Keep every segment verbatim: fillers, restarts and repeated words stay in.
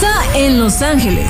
Exa en Los Ángeles.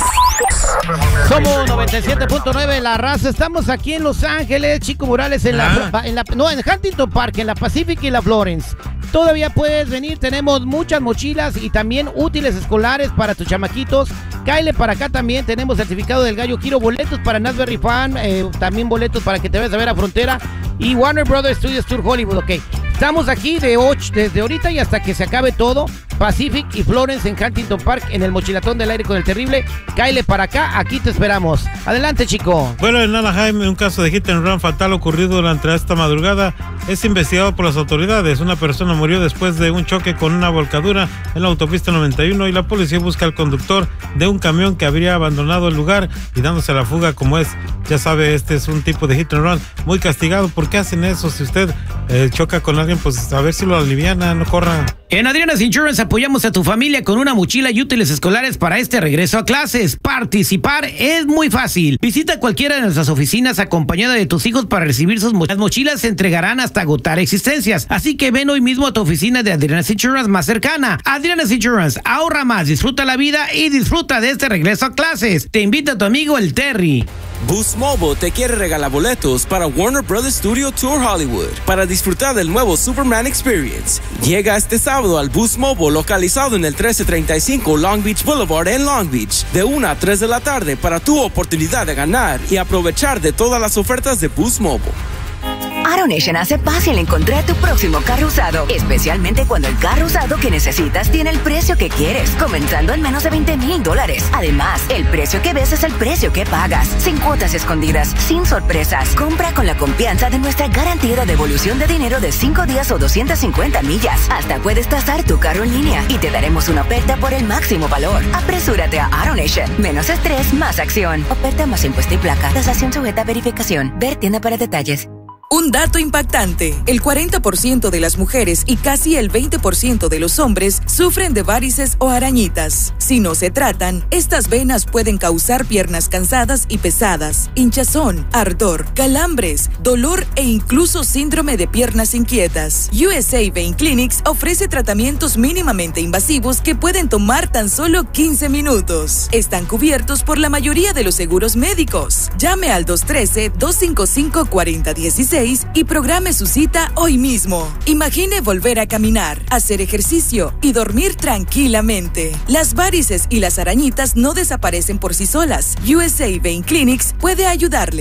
Somos noventa y siete punto nueve La Raza. Estamos aquí en Los Ángeles, Chico Morales, en la, Ah. en la no, en Huntington Park, en la Pacific y la Florence. Todavía puedes venir, tenemos muchas mochilas y también útiles escolares para tus chamaquitos. Cáele para acá también, tenemos certificado del Gallo Quiro, boletos para Nasberry Fan, eh, también boletos para que te vayas a ver a Frontera y Warner Brothers Studios Tour Hollywood, ok. Estamos aquí de ocho, desde ahorita y hasta que se acabe todo. Pacific y Florence en Huntington Park, en el mochilatón del aire con el terrible. Cáele para acá, aquí te esperamos. Adelante, chico. Bueno, en Anaheim, un caso de hit and run fatal ocurrido durante esta madrugada es investigado por las autoridades. Una persona murió después de un choque con una volcadura en la autopista noventa y uno y la policía busca al conductor de un camión que habría abandonado el lugar y dándose a la fuga. Como es, ya sabe, este es un tipo de hit and run muy castigado. ¿Por qué hacen eso? Si usted eh, choca con alguien, pues a ver si lo aliviana, no corra. En Adriana's Insurance apoyamos a tu familia con una mochila y útiles escolares para este regreso a clases. Participar es muy fácil. Visita cualquiera de nuestras oficinas acompañada de tus hijos para recibir sus mochilas. Las mochilas se entregarán hasta agotar existencias. Así que ven hoy mismo a tu oficina de Adriana's Insurance más cercana. Adriana's Insurance, ahorra más, disfruta la vida y disfruta de este regreso a clases. Te invita tu amigo el Terry. Boost Mobile te quiere regalar boletos para Warner Brothers Studio Tour Hollywood para disfrutar del nuevo Superman Experience. Llega este sábado al Boost Mobile localizado en el trece treinta y cinco Long Beach Boulevard en Long Beach de una a tres de la tarde para tu oportunidad de ganar y aprovechar de todas las ofertas de Boost Mobile. AutoNation hace fácil encontrar tu próximo carro usado, especialmente cuando el carro usado que necesitas tiene el precio que quieres, comenzando en menos de veinte mil dólares. Además, el precio que ves es el precio que pagas, sin cuotas escondidas, sin sorpresas. Compra con la confianza de nuestra garantía de devolución de dinero de cinco días o doscientas cincuenta millas. Hasta puedes tasar tu carro en línea y te daremos una oferta por el máximo valor. Apresúrate a AutoNation. Menos estrés, más acción. Oferta más impuesto y placa. Tasación sujeta a verificación. Ver tienda para detalles. Un dato impactante, el cuarenta por ciento de las mujeres y casi el veinte por ciento de los hombres sufren de varices o arañitas. Si no se tratan, estas venas pueden causar piernas cansadas y pesadas, hinchazón, ardor, calambres, dolor e incluso síndrome de piernas inquietas. U S A Vein Clinics ofrece tratamientos mínimamente invasivos que pueden tomar tan solo quince minutos. Están cubiertos por la mayoría de los seguros médicos. Llame al dos uno tres, dos cinco cinco, cuatro cero uno seis y programe su cita hoy mismo. Imagine volver a caminar, hacer ejercicio y dormir tranquilamente. Las varices y las arañitas no desaparecen por sí solas. U S A Vein Clinics puede ayudarle.